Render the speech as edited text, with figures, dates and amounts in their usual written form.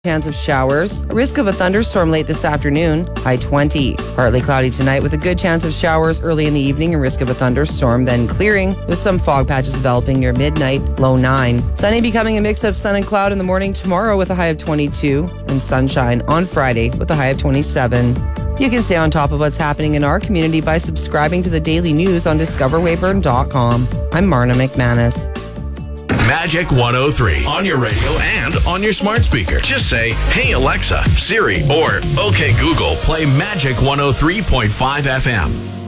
Chance of showers. Risk of a thunderstorm late this afternoon. High 20. Partly cloudy tonight with a good chance of showers early in the evening and risk of a thunderstorm. Then clearing with some fog patches developing near midnight. Low 9. Sunny becoming a mix of sun and cloud in the morning tomorrow with a high of 22. And sunshine on Friday with a high of 27. You can stay on top of what's happening in our community by subscribing to the daily news on discoverweyburn.com. I'm Marna McManus. Magic 103 on your radio and on your smart speaker. Just say, "Hey Alexa, Siri," or "Okay Google, play Magic 103.5 FM."